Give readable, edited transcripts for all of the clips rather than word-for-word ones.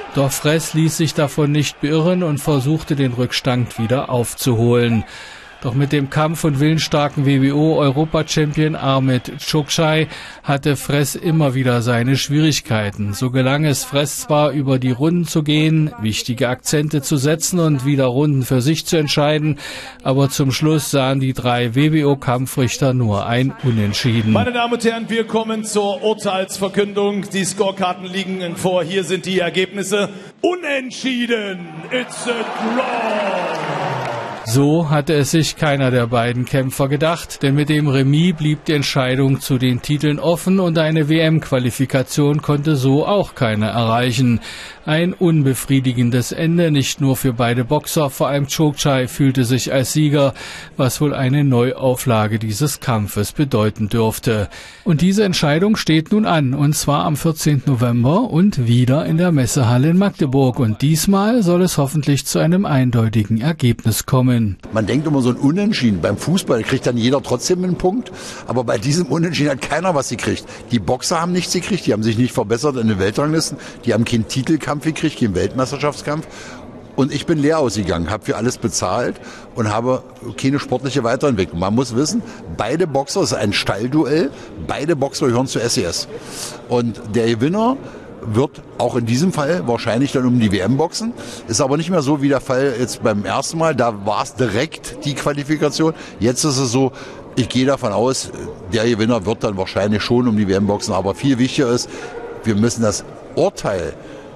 Doch Freß ließ sich davon nicht beirren und versuchte, den Rückstand wieder aufzuholen. Doch mit dem Kampf- und willensstarken WBO-Europa-Champion Ahmet Çokçay hatte Freß immer wieder seine Schwierigkeiten. So gelang es Freß zwar, über die Runden zu gehen, wichtige Akzente zu setzen und wieder Runden für sich zu entscheiden, aber zum Schluss sahen die 3 WBO-Kampfrichter nur ein Unentschieden. Meine Damen und Herren, wir kommen zur Urteilsverkündung. Die Scorekarten liegen vor. Hier sind die Ergebnisse. Unentschieden. It's a draw. So hatte es sich keiner der beiden Kämpfer gedacht, denn mit dem Remis blieb die Entscheidung zu den Titeln offen und eine WM-Qualifikation konnte so auch keiner erreichen. Ein unbefriedigendes Ende, nicht nur für beide Boxer, vor allem Çokçay fühlte sich als Sieger, was wohl eine Neuauflage dieses Kampfes bedeuten dürfte. Und diese Entscheidung steht nun an, und zwar am 14. November und wieder in der Messehalle in Magdeburg. Und diesmal soll es hoffentlich zu einem eindeutigen Ergebnis kommen. Man denkt immer so ein Unentschieden. Beim Fußball kriegt dann jeder trotzdem einen Punkt. Aber bei diesem Unentschieden hat keiner was gekriegt. Die Boxer haben nichts gekriegt. Die haben sich nicht verbessert in den Weltranglisten. Die haben keinen Titelkampf gekriegt, keinen Weltmeisterschaftskampf. Und ich bin leer ausgegangen, habe für alles bezahlt und habe keine sportliche Weiterentwicklung. Man muss wissen, beide Boxer, es ist ein Stallduell, beide Boxer gehören zu SES. Und der Gewinner wird auch in diesem Fall wahrscheinlich dann um die WM boxen. Ist aber nicht mehr so wie der Fall jetzt beim ersten Mal. Da war es direkt die Qualifikation. Jetzt ist es so, ich gehe davon aus, der Gewinner wird dann wahrscheinlich schon um die WM boxen. Aber viel wichtiger ist, wir müssen das Urteil,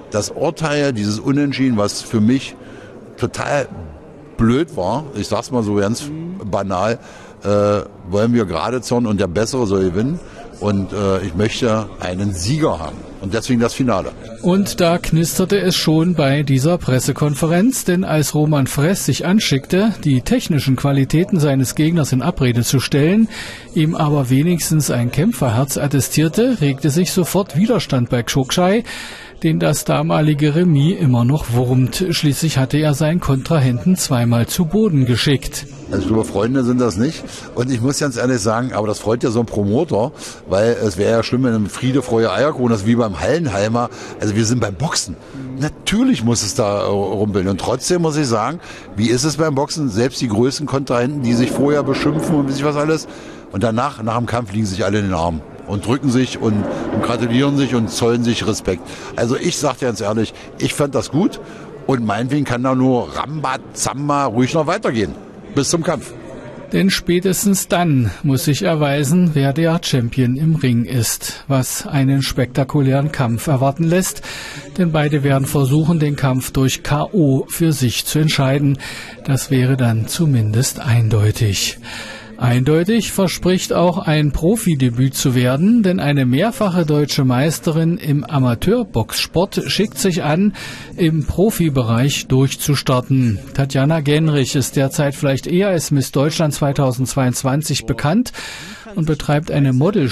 dieses Unentschieden, was für mich total blöd war, ich sag's mal so ganz banal, wollen wir gerade zerren und der Bessere soll gewinnen. Und ich möchte einen Sieger haben. Und deswegen das Finale. Und da knisterte es schon bei dieser Pressekonferenz, denn als Roman Freß sich anschickte, die technischen Qualitäten seines Gegners in Abrede zu stellen, ihm aber wenigstens ein Kämpferherz attestierte, regte sich sofort Widerstand bei Çokçay, den das damalige Remis immer noch wurmt. Schließlich hatte er seinen Kontrahenten zweimal zu Boden geschickt. Also ich glaube, Freunde sind das nicht. Und ich muss ganz ehrlich sagen, aber das freut ja so ein Promoter, weil es wäre ja schlimm, wenn ein Friede, Freude, Eierkuchen, das ist wie beim Hallenhalmer. Also wir sind beim Boxen. Natürlich muss es da rumpeln. Und trotzdem muss ich sagen, wie ist es beim Boxen? Selbst die größten Kontrahenten, die sich vorher beschimpfen und wie sich was alles. Und danach, nach dem Kampf, liegen sich alle in den Armen und drücken sich und gratulieren sich und zollen sich Respekt. Also ich sage dir ganz ehrlich, ich fand das gut und meinetwegen kann da nur Rambazamba ruhig noch weitergehen. Bis zum Kampf. Denn spätestens dann muss sich erweisen, wer der Champion im Ring ist, was einen spektakulären Kampf erwarten lässt. Denn beide werden versuchen, den Kampf durch K.O. für sich zu entscheiden. Das wäre dann zumindest eindeutig. Eindeutig verspricht auch ein Profidebüt zu werden, denn eine mehrfache deutsche Meisterin im Amateurboxsport schickt sich an, im Profibereich durchzustarten. Tatjana Genrich ist derzeit vielleicht eher als Miss Deutschland 2022 bekannt und betreibt eine